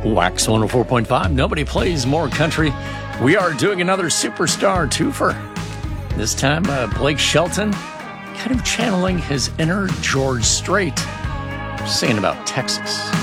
Wax 104.5. Nobody plays more country. We are doing another superstar twofer. This time, Blake Shelton kind of channeling his inner George Strait, singing about Texas.